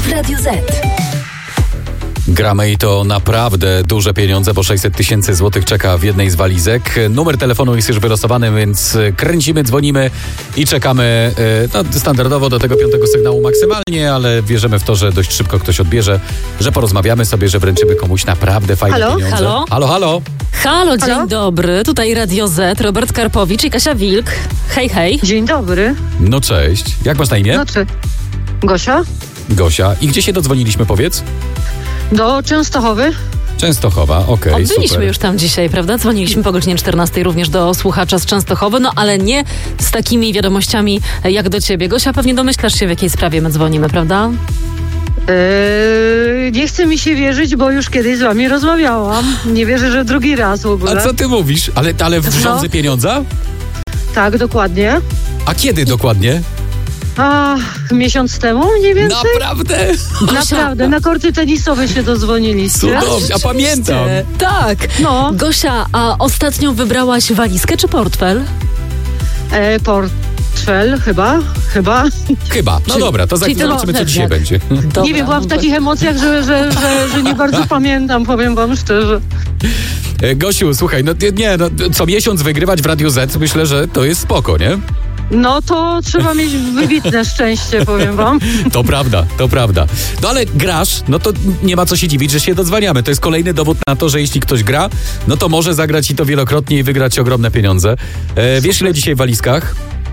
w Radiu Z. Gramy i to naprawdę duże pieniądze, bo 600 000 złotych czeka w jednej z walizek. Numer telefonu jest już wylosowany, więc kręcimy, dzwonimy i czekamy standardowo do tego 5. sygnału maksymalnie, ale wierzymy w to, że dość szybko ktoś odbierze, że porozmawiamy sobie, że wręczymy komuś naprawdę fajne pieniądze. Halo, dzień dobry. Tutaj Radio Z, Robert Karpowicz i Kasia Wilk. Hej, hej. Dzień dobry. No cześć. Jak masz na imię? Gosia. Gosia. I gdzie się dodzwoniliśmy, powiedz? Do Częstochowy. Częstochowa, okej, Byliśmy super. już tam dzisiaj, prawda? Dzwoniliśmy po godzinie 14 również do słuchacza z Częstochowy, no ale nie z takimi wiadomościami jak do ciebie. Gosia, pewnie domyślasz się, w jakiej sprawie my dzwonimy, prawda? Nie chce mi się wierzyć, bo już kiedyś z wami rozmawiałam. Nie wierzę, że drugi raz w ogóle. A co ty mówisz? Ale w rządze pieniądza? Tak, dokładnie. A kiedy dokładnie? Miesiąc temu mniej więcej? Naprawdę? Naprawdę, na korty tenisowe się dodzwoniliście. Cudownie, a pamiętam. Tak. No. Gosia, a ostatnio wybrałaś walizkę czy portfel? Portfel, chyba. No dobra, to zobaczymy, co dzisiaj będzie. Dobra, Nie wiem, byłam w takich emocjach, że nie bardzo pamiętam, powiem wam szczerze. Gosiu, słuchaj, co miesiąc wygrywać w Radiu Z, myślę, że to jest spoko, nie? No to trzeba mieć wybitne szczęście, powiem wam. To prawda. No ale grasz, no to nie ma co się dziwić, że się dodzwaniamy. To jest kolejny dowód na to, że jeśli ktoś gra, no to może zagrać i to wielokrotnie i wygrać ogromne pieniądze. Wiesz, ile dzisiaj w walizkach?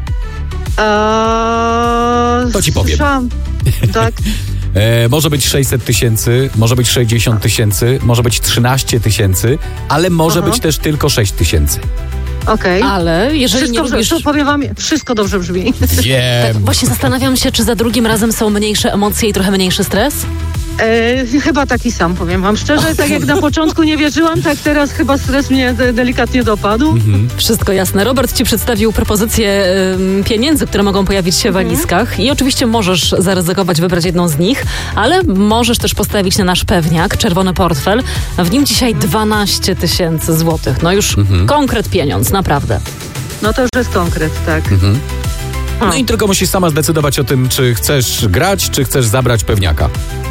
To ci powiem. Tak. Może być 600 000, może być 60 000, może być 13 000, ale może być też tylko 6 000. Okej. Ale jeżeli wszystko nie lubisz... to powiem wam, wszystko dobrze brzmi. Wiem. Tak, właśnie zastanawiam się, czy za drugim razem są mniejsze emocje i trochę mniejszy stres? Chyba taki sam, powiem wam szczerze. Tak jak na początku nie wierzyłam, tak teraz chyba stres mnie delikatnie dopadł. Wszystko jasne. Robert ci przedstawił propozycję pieniędzy, które mogą pojawić się w walizkach i oczywiście możesz zaryzykować, wybrać jedną z nich, ale możesz też postawić na nasz pewniak, czerwony portfel. W nim dzisiaj 12 000 złotych. No już konkret pieniądz, naprawdę. No to już jest konkret, tak. No i tylko musisz sama zdecydować o tym, czy chcesz grać, czy chcesz zabrać pewniaka.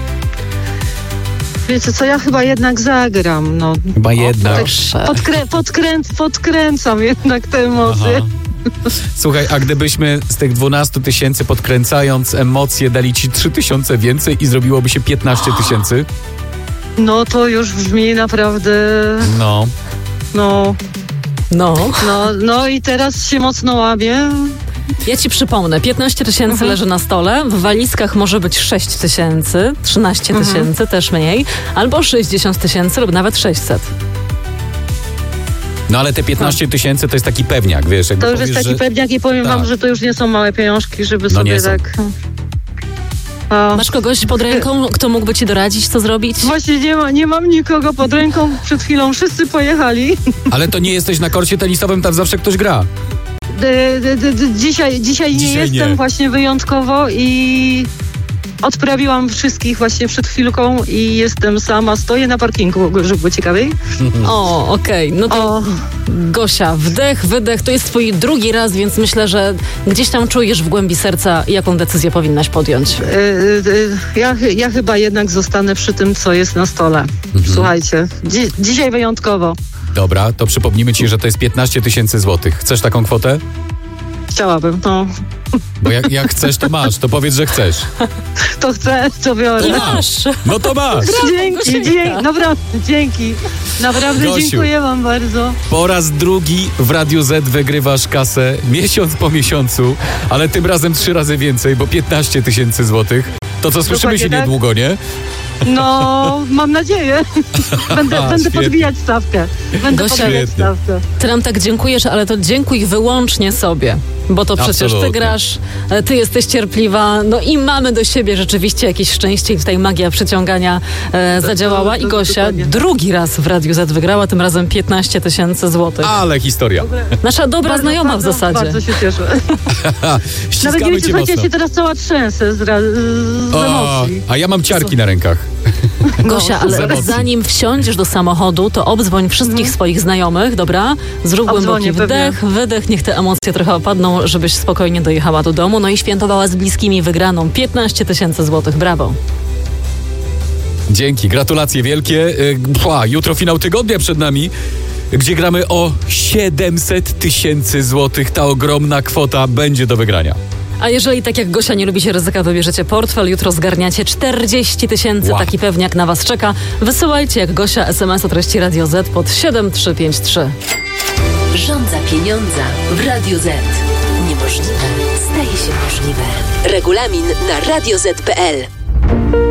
Wiecie co, ja chyba jednak zagram, no. Chyba jednak. Podkręcam jednak te emocje. Aha. Słuchaj, a gdybyśmy z tych 12 000 podkręcając emocje dali ci 3 000 więcej i zrobiłoby się 15 000? No to już brzmi naprawdę... No i teraz się mocno łabię. Ja ci przypomnę, 15 000 leży na stole, w walizkach może być 6 000, 13 000, też mniej, albo 60 000 lub nawet 600. No ale te 15 000 to jest taki pewniak, wiesz. To już jest taki pewniak i powiem wam, że to już nie są małe pieniążki, żeby sobie tak... Masz kogoś pod ręką, kto mógłby ci doradzić, co zrobić? Właśnie nie mam nikogo pod ręką, przed chwilą wszyscy pojechali. Ale to nie jesteś na korcie tenisowym, tam zawsze ktoś gra. Dzisiaj nie jestem właśnie wyjątkowo i odprawiłam wszystkich właśnie przed chwilką i jestem sama, stoję na parkingu, żeby było ciekawiej. Okej. No to Gosia, wdech, wydech, to jest twój drugi raz, więc myślę, że gdzieś tam czujesz w głębi serca, jaką decyzję powinnaś podjąć. Ja chyba jednak zostanę przy tym, co jest na stole. Słuchajcie, dzisiaj wyjątkowo. Dobra, to przypomnimy ci, że to jest 15 000 złotych. Chcesz taką kwotę? Chciałabym, Bo jak chcesz, to masz. To powiedz, że chcesz. To chcę, to biorę. To masz. No to masz. Dzięki. Naprawdę Gosiu, dziękuję wam bardzo. Po raz drugi w Radiu Z wygrywasz kasę miesiąc po miesiącu, ale tym razem 3 razy więcej, bo 15 000 złotych. To co słyszymy się niedługo, nie? No, mam nadzieję. Będę podbijać stawkę. Ty nam tak dziękujesz, ale to dziękuj wyłącznie sobie. Bo to przecież ty grasz, ty jesteś cierpliwa, no i mamy do siebie rzeczywiście jakieś szczęście i tutaj magia przyciągania zadziałała. I Gosia drugi raz w Radiu Z wygrała, tym razem 15 000 złotych. Ale historia. Nasza dobra znajoma w zasadzie. Bardzo się cieszę. Nawet wiecie, słuchajcie, ja się teraz cała trzęsę z emocji. A ja mam ciarki na rękach. Gosia, ale zanim wsiądziesz do samochodu, to obdzwoń wszystkich swoich znajomych, dobra? Zrób głęboki wdech, wydech, niech te emocje trochę opadną, żebyś spokojnie dojechała do domu, no i świętowała z bliskimi wygraną 15 000 złotych. Brawo. Dzięki, gratulacje wielkie. Jutro finał tygodnia przed nami, gdzie gramy o 700 000 złotych. Ta ogromna kwota będzie do wygrania. A jeżeli tak jak Gosia nie lubicie ryzyka, wybierzecie portfel, jutro zgarniacie 40 000. Wow. Taki pewniak na was czeka. Wysyłajcie jak Gosia SMS o treści Radio Z pod 7353. Rząd za pieniądza w Radio Z. Niemożliwe staje się możliwe. Regulamin na radioz.pl.